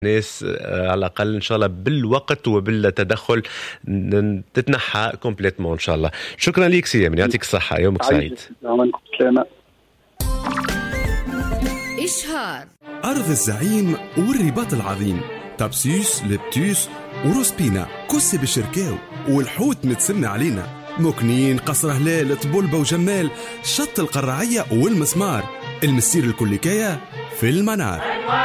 ناس على الأقل إن شاء الله بالوقت وبالتدخل تتنحى كومبليتمون إن شاء الله. شكرا لك سي يامن، يعطيك الصحة، يومك سعيد. إشهار أرض الزعيم والرباط العظيم، تبسيس لبتيس وروسبينا كسي بالشركاو والحوت متسمى علينا، مكنين قصر هلال طبولبة وجمال شط القرعية والمسمار، المسير الكليكية في المنار.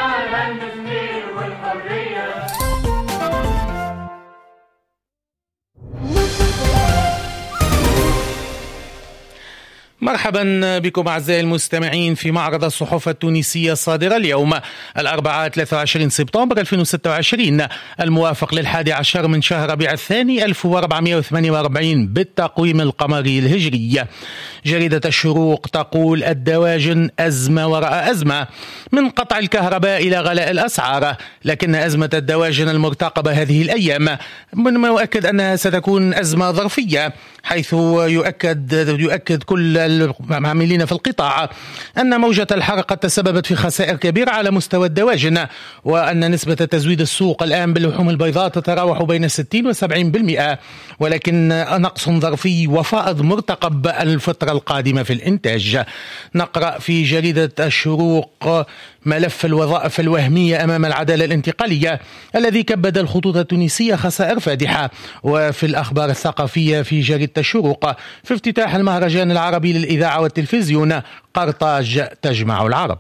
مرحبا بكم أعزائي المستمعين في معرض الصحف التونسية الصادرة اليوم الأربعاء 23 سبتمبر 2026 الموافق لل11 من شهر ربيع الثاني 1448 بالتقويم القمري الهجري. جريدة الشروق تقول الدواجن أزمة وراء أزمة، من قطع الكهرباء إلى غلاء الأسعار، لكن أزمة الدواجن المرتقبة هذه الأيام من المؤكد أنها ستكون أزمة ظرفية، حيث يؤكد كل العاملين في القطاع أن موجة الحر قد تسببت في خسائر كبيرة على مستوى الدواجن، وأن نسبة تزويد السوق الآن باللحوم البيضاء تتراوح بين 60 و 70%، ولكن نقص ظرفي وفائض مرتقب الفترة القادمة في الإنتاج. نقرأ في جريدة الشروق ملف الوظائف الوهمية أمام العدالة الانتقالية الذي كبد الخطوط التونسية خسائر فادحة. وفي الأخبار الثقافية في جريدة الشروق في افتتاح المهرجان العربي للإذاعة والتلفزيون، قرطاج تجمع العرب.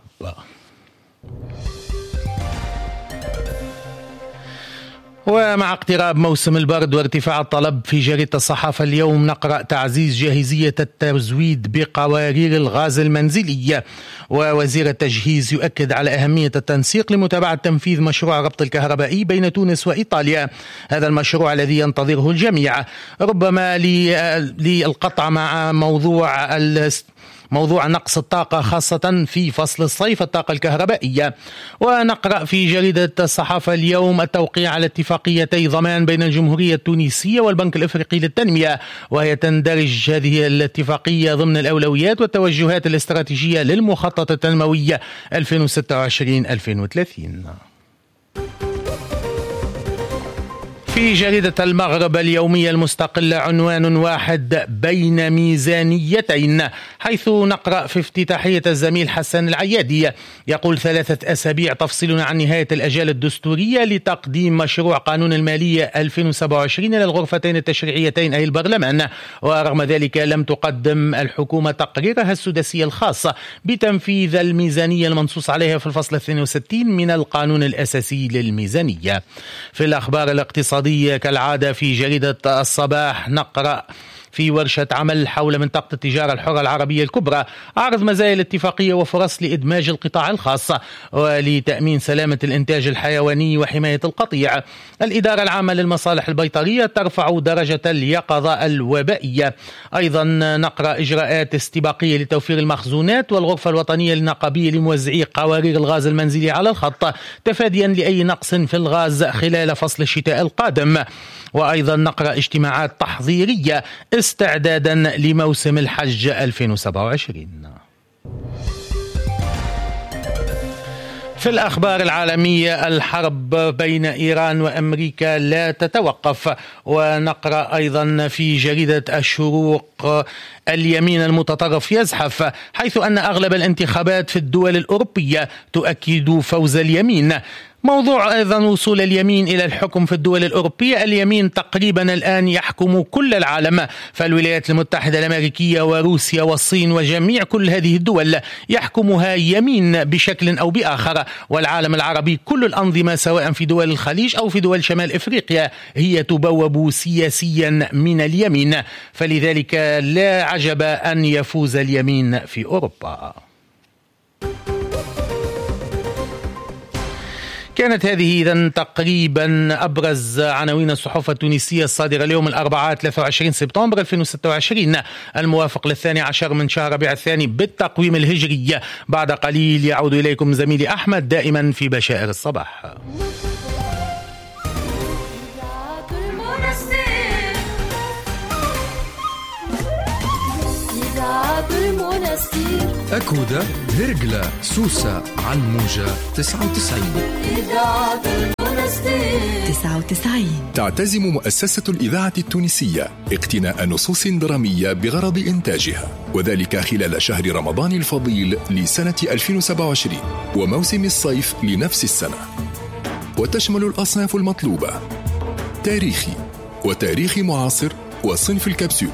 ومع اقتراب موسم البرد وارتفاع الطلب في جريدة الصحافة اليوم نقرأ تعزيز جاهزية التزويد بقوارير الغاز المنزلي، ووزير التجهيز يؤكد على أهمية التنسيق لمتابعة تنفيذ مشروع الربط الكهربائي بين تونس وإيطاليا. هذا المشروع الذي ينتظره الجميع ربما للقطع مع موضوع نقص الطاقة خاصة في فصل الصيف، الطاقة الكهربائية. ونقرأ في جريدة الصحافة اليوم التوقيع على اتفاقيتي ضمان بين الجمهورية التونسية والبنك الإفريقي للتنمية، وهي تندرج هذه الاتفاقية ضمن الأولويات والتوجهات الاستراتيجية للمخطط التنموي 2026-2030. في جريدة المغرب اليومية المستقلة عنوان واحد بين ميزانيتين، حيث نقرأ في افتتاحية الزميل حسن العيادي يقول 3 أسابيع تفصلنا عن نهاية الأجال الدستورية لتقديم مشروع قانون المالية 2027 إلى الغرفتين التشريعيتين أي البرلمان، ورغم ذلك لم تقدم الحكومة تقريرها السداسي الخاص بتنفيذ الميزانية المنصوص عليها في الفصل 62 من القانون الأساسي للميزانية. في الأخبار الاقتصادية كالعادة في جريدة الصباح نقرأ في ورشة عمل حول منطقة التجارة الحرة العربية الكبرى عرض مزايا الاتفاقية وفرص لإدماج القطاع الخاص ولتأمين سلامة الإنتاج الحيواني وحماية القطيع. الإدارة العامة للمصالح البيطرية ترفع درجة اليقظة الوبائية. أيضا نقرأ إجراءات استباقية لتوفير المخزونات، والغرفة الوطنية النقابية لموزعي قوارير الغاز المنزلي على الخط تفاديا لأي نقص في الغاز خلال فصل الشتاء القادم. وأيضا نقرأ اجتماعات تحضيرية استعدادا لموسم الحج 2027. في الأخبار العالمية الحرب بين إيران وأمريكا لا تتوقف. ونقرأ أيضا في جريدة الشروق اليمين المتطرف يزحف، حيث أن أغلب الانتخابات في الدول الأوروبية تؤكد فوز اليمين. موضوع أيضا وصول اليمين إلى الحكم في الدول الأوروبية. اليمين تقريبا الآن يحكم كل العالم، فالولايات المتحدة الأمريكية وروسيا والصين وجميع كل هذه الدول يحكمها يمين بشكل أو بآخر، والعالم العربي كل الأنظمة سواء في دول الخليج أو في دول شمال إفريقيا هي تبوب سياسيا من اليمين، فلذلك لا عجب أن يفوز اليمين في أوروبا. كانت هذه إذن تقريبا أبرز عناوين الصحف التونسية الصادرة اليوم الأربعاء 23 سبتمبر 2026 الموافق ل12 من شهر ربيع الثاني بالتقويم الهجري. بعد قليل يعود إليكم زميلي أحمد دائما في بشائر الصباح. إذاعة أكودة هرقلة سوسة على الموجة 99. إذاعة المنستير 99. تعتزم مؤسسة الإذاعة التونسية اقتناء نصوص درامية بغرض إنتاجها، وذلك خلال شهر رمضان الفضيل لسنة 2027 وموسم الصيف لنفس السنة، وتشمل الأصناف المطلوبة: تاريخي وتاريخي معاصر وصنف الكبسول.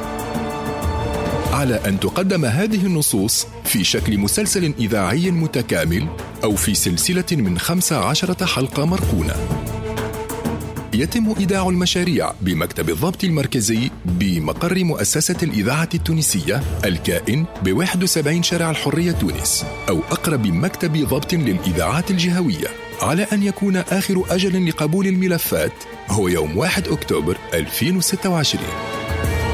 على أن تقدم هذه النصوص في شكل مسلسل إذاعي متكامل أو في سلسلة من 15 حلقة مرقونة. يتم إيداع المشاريع بمكتب الضبط المركزي بمقر مؤسسة الإذاعة التونسية الكائن ب71 شارع الحرية تونس، أو أقرب مكتب ضبط للإذاعات الجهوية، على أن يكون آخر أجل لقبول الملفات هو يوم 1 أكتوبر 2026.